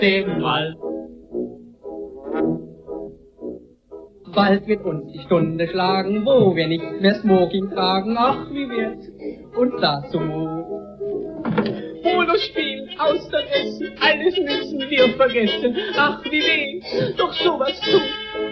dem Wald. Bald wird uns die Stunde schlagen, wo wir nicht mehr Smoking tragen. Ach, wie wird's uns da zumut. Polo spielen, Austern essen, alles müssen wir vergessen. Ach, wie weh, doch sowas tut.